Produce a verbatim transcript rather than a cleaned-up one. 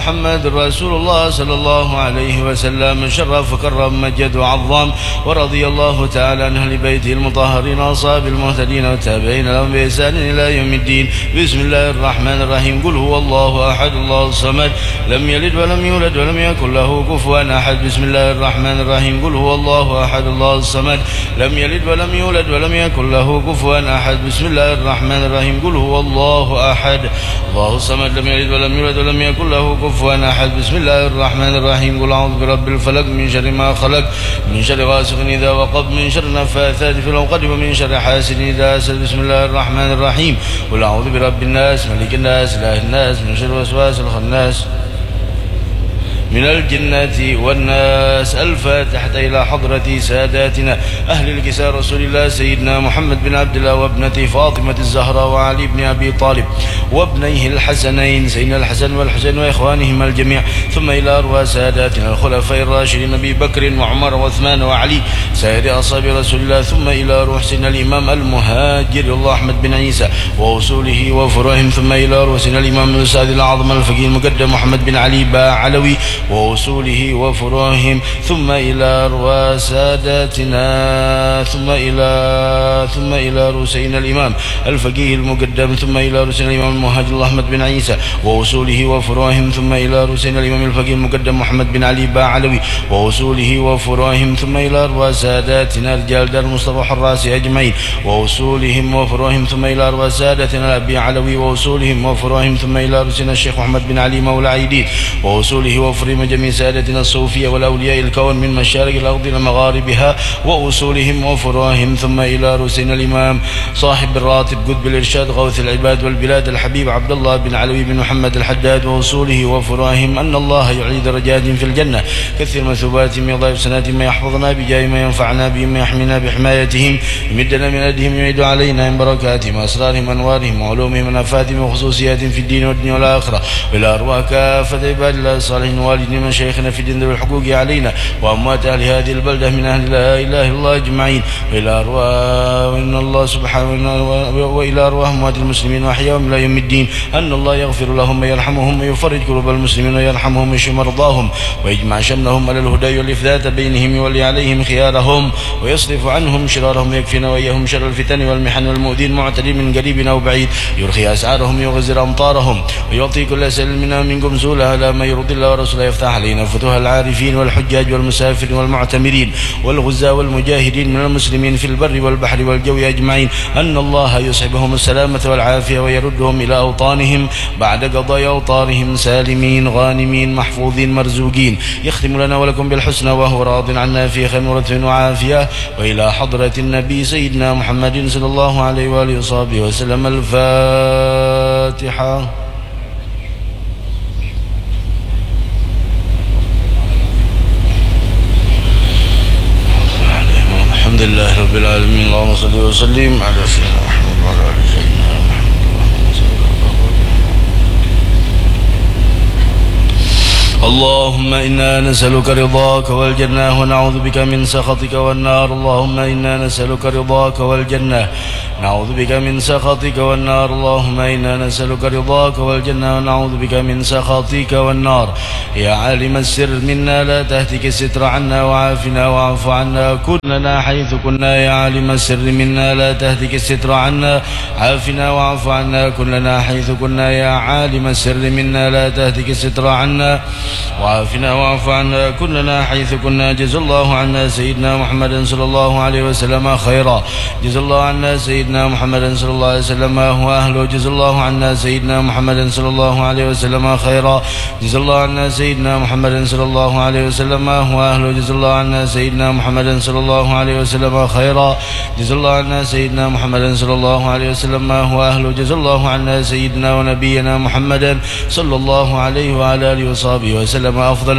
محمد رسول الله صلى الله عليه وسلم شرف وكرم مجد وعظم ورضي الله تعالى عن أهل بيته المطهرين أصحاب المهتدين والتابعين لهم بإحسان إلى يوم الدين. بسم الله الرحمن الرحيم. قل هو الله أحد الله الصمد لم يلد ولم يولد ولم يكن له كفوا أحد. بسم الله الرحمن الرحيم. قل هو الله أحد الله الصمد لم يلد ولم يولد ولم يكن له كفوا أحد. بسم الله الرحمن الرحيم. قل هو الله أحد الله الصمد لم يلد ولم يولد ولم يكن له كفوا أحد. بسم الله الرحمن الرحيم. قل أعوذ برب الفلق من شر ما خلق من شر غاسق إذا وقب من شر النفاثات في العقد ومن شر حاسد إذا حسد. بسم الله الرحمن الرحيم. قل أعوذ برب الناس ملك الناس إله الناس من شر الوسواس الخناس من الجنة والناس. الفاتحة إلى حضرة ساداتنا أهل الكساء رسول الله سيدنا محمد بن عبد الله وابنته فاطمة الزهراء وعلي بن أبي طالب وابنيه الحسنين سيدنا الحسن والحسين وإخوانهما الجميع. ثم إلى أرواح ساداتنا الخلفاء الراشدين أبي بكر وعمر وعثمان وعلي سائر أصحاب رسول الله. ثم إلى روح سيدنا الإمام المهاجر الله أحمد بن عيسى وأصوله وفروعهم. ثم إلى روح سيدنا الإمام الأستاذ الأعظم الفقيه المقدم محمد بن علي باعلوي وأصوله وفروعهم. ثم إلى أرواح ساداتنا ثم إلى ثم إلى رؤوسنا الإمام الفقيه المقدم. ثم إلى رؤوسنا الإمام المهاجر الله أحمد بن عيسى وأصوله وفروعهم. ثم إلى رؤوسنا الإمام الفقيه المقدم محمد بن علي باعلوي وأصوله وفروعهم. ثم إلى أرواح ساداتنا رجال دار مصطفى حراس أجمعين وأصولهم وفروعهم. ثم إلى أرواح سادتنا أبي علوي وأصولهم وفروعهم. ثم إلى رؤوسنا الشيخ محمد بن علي مولى عيدين وأصوله وفروعهم جميع سادتنا الصوفية والأولياء الكون من مشارق الأرض إلى مغاربها وأصولهم وفروعهم. ثم إلى رؤوسنا الإمام صاحب الراتب قطب الإرشاد غوث العباد والبلاد الحبيب عبد الله بن علوي بن محمد الحداد وأصوله وفروعهم أن الله يعلي درجات في الجنة كثير مثوباتهم يضاعف سناتهم ما يحفظنا بجاه ما ينفعنا بهم ما يحمينا بحمايتهم يمدنا من أدهم يعيد علينا من بركاتهم وأسرارهم وأنوارهم وعلومهم ونفاتهم وخصوصيات في الدين والدنيا والآخرة. إلى أرواح كافة عباد الله الصالحين والدين من شيخنا في الدين والحقوق علينا وأموات أهل هذه البلدة من أهل لا إله إلا الله أجمعين. وإلى أرواح وإن الله سبحانه وإلى أرواح أموات المسلمين وأحياهم إلى يوم الدين أن الله يغفر لهم ويرحمهم ويفرج قلوب المسلمين ويرحمهم ويشفي مرضاهم ويجمع شملهم على الهدى والإفداء بينهم ويولي عليهم خيارهم ويصرف عنهم شرارهم ويكفينا وإياهم شر الفتن والمحن والمؤذين معتدين من قريب أو بعيد يرخي أسعارهم ويغزر أمطارهم ويعطي كل سائل منا منكم زولها لا ما يرضي الله ورسوله يفتح علينا فتوح العارفين والحجاج والمسافرين والمعتمرين والغزاة والمجاهدين من المسلمين في البر والبحر والجو أجمعين أن الله يصحبهم السلامة والعافية ويردهم إلى أوطانهم بعد قضاء أوطارهم سالمين غانمين محفوظين مرزوقين. يختم لنا ولكم بالحسنى وهو راض عنا في خير وعافية. وإلى حضرة النبي سيدنا محمد صلى الله عليه وآله وصحبه وسلم. الفاتحة. الحمد لله رب العالمين. اللهم صل وسلم على سيدنا محمد وعلى آله سيدنا محمد. اللهم إنا نسألك رضاك والجنة ونعوذ بك من سخطك والنار. اللهم إنا نسألك رضاك والجنة نعوذ بك من سخطك والنار. اللهم إنا نسألك رضاك والجنة ونعوذ بك من سخطك والنار. يا عالم السر منا لا تهتك الستر عنا وعافنا واعف عنا كلنا حيث كنا. يا عالم السر منا لا تهتك الستر عنا عافنا واعف عنا كلنا حيث كنا. يا عالم السر منا لا تهتك الستر عنا وعافنا واعف عنا كلنا حيث كنا. جزا الله عنا سيدنا محمد صلى الله عليه وسلم خيرا. جزا الله عنا سيدنا محمد صلى الله عليه وسلم هو أهله. جزا الله عنا سيدنا محمد صلى الله عليه وسلم خيرا. جزا الله عنا سيدنا محمد صلى الله عليه وسلم هو أهله. جزا الله عنا سيدنا محمد صلى الله عليه وسلم خيرا. جزا الله عنا سيدنا محمد صلى الله عليه وسلم هو أهله. جزا الله عنا سيدنا ونبينا محمد صلى الله عليه وعلى آله وصحبه وسلم أفضل